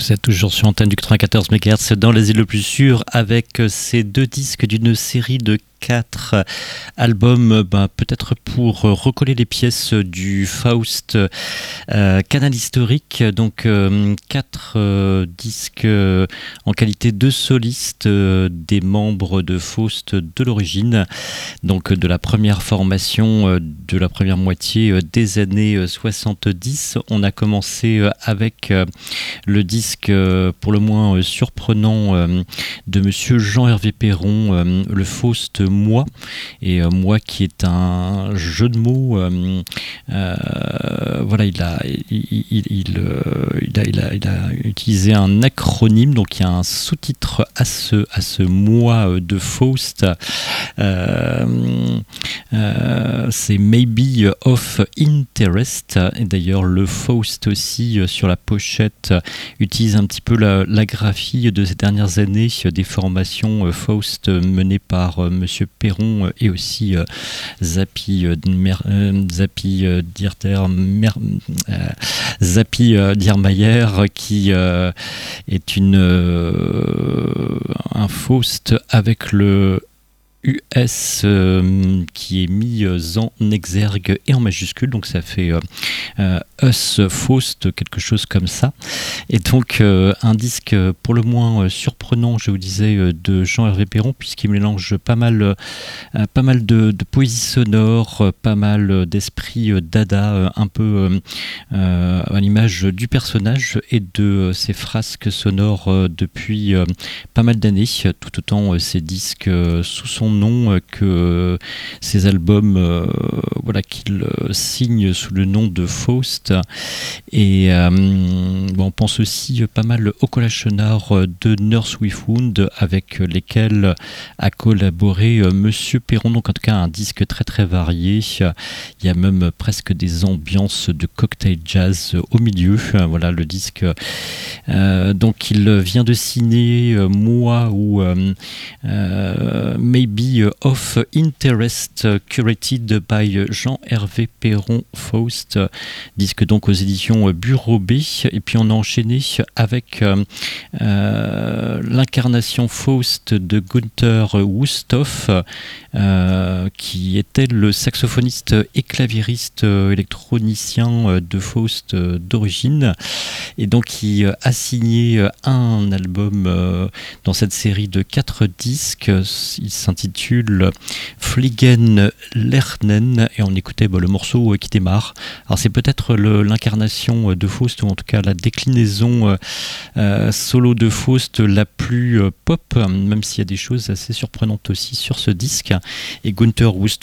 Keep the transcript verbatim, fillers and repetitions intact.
Vous êtes toujours sur antenne du quatre-vingt-quatorze mégahertz dans l'asile le plus sûr avec ces deux disques d'une série de quatre albums, bah, peut-être pour recoller les pièces du Faust euh, Canal historique. Donc euh, quatre euh, disques euh, en qualité de soliste euh, des membres de Faust de l'origine, donc de la première formation, euh, de la première moitié euh, des années soixante-dix. On a commencé euh, avec euh, le disque euh, pour le moins euh, surprenant euh, de monsieur Jean-Hervé Perron, euh, le Faust Moi, et euh, Moi qui est un jeu de mots. Euh, euh, voilà, il a, il, il, il, euh, il, a, il, a, il a utilisé un acronyme, donc il y a un sous-titre à ce, à ce Moi de Faust. Euh, euh, c'est Maybe of Interest, et d'ailleurs le Faust aussi euh, sur la pochette utilise un petit peu la, la graphie de ces dernières années des formations euh, Faust menées par euh, monsieur Perron euh, et aussi euh, Zappi euh, Mer, euh, Zappi euh, Dierter Mer, euh, Zappi euh, Diermayer qui euh, est une euh, un Faust avec le U S euh, qui est mis en exergue et en majuscule, donc ça fait euh, euh, Us Faust, quelque chose comme ça. Et donc euh, un disque pour le moins euh, surprenant, je vous disais, euh, de Jean-Hervé Perron, puisqu'il mélange pas mal, euh, pas mal de, de poésie sonore, euh, pas mal d'esprit euh, dada, euh, un peu euh, à l'image du personnage et de euh, ses frasques sonores euh, depuis euh, pas mal d'années, tout autant euh, ces disques euh, sous son nom que ces albums euh, voilà, qu'il euh, signe sous le nom de Faust. Et euh, bon, on pense aussi pas mal au collage sonore de Nurse with Wound avec lesquels a collaboré euh, monsieur Perron, donc en tout cas un disque très très varié. Il y a même presque des ambiances de cocktail jazz au milieu. Voilà le disque. Euh, donc il vient de signer euh, Moi ou euh, euh, Maybe of Interest, curated by Jean-Hervé Perron Faust, disque donc aux éditions Bureau B. Et puis on a enchaîné avec euh, euh, l'incarnation Faust de Günther Wusthof, euh, qui était le saxophoniste et claviériste euh, électronicien euh, de Faust euh, d'origine, et donc qui euh, a signé euh, un album euh, dans cette série de quatre disques. Il s'intitule Fliegen Lernen, et on écoutait bah, le morceau euh, qui démarre. Alors c'est peut-être le, l'incarnation de Faust, ou en tout cas la déclinaison euh, euh, solo de Faust la plus euh, pop, même s'il y a des choses assez surprenantes aussi sur ce disque. Et Günther Wusthof